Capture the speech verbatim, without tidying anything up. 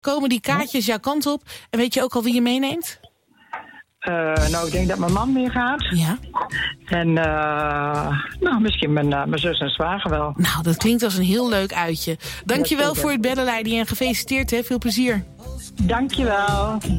komen die kaartjes jouw kant op. En weet je ook al wie je meeneemt? Uh, nou, ik denk dat mijn man mee gaat. Ja. En uh, nou, misschien mijn, uh, mijn zus en zwager wel. Nou, dat klinkt als een heel leuk uitje. Dankjewel voor het bellen, Leidie. En gefeliciteerd, hè. Veel plezier. Dankjewel.